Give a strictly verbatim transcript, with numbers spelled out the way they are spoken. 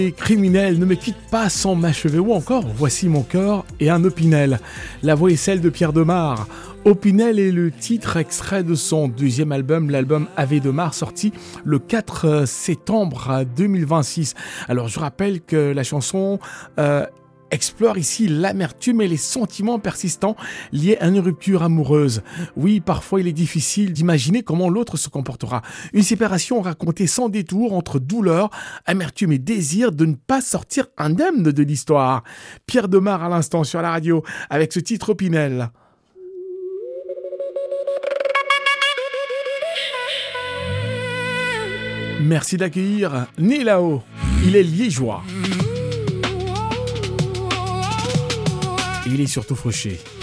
Les criminels ne me quittent pas sans m'achever, ou encore Voici mon corps et un Opinel. La voix est celle de Pierre Demar. Opinel est le titre extrait de son deuxième album, l'album Ave Demar, sorti le quatre septembre deux mille vingt-six. Alors je rappelle que la chanson euh, explore ici l'amertume et les sentiments persistants liés à une rupture amoureuse. Oui, parfois il est difficile d'imaginer comment l'autre se comportera. Une séparation racontée sans détour entre douleur, amertume et désir de ne pas sortir indemne de l'histoire. Pierre Demar à l'instant sur la radio avec ce titre Opinel. Merci d'accueillir Né là-haut. Il est liégeois. Et il est surtout fauché.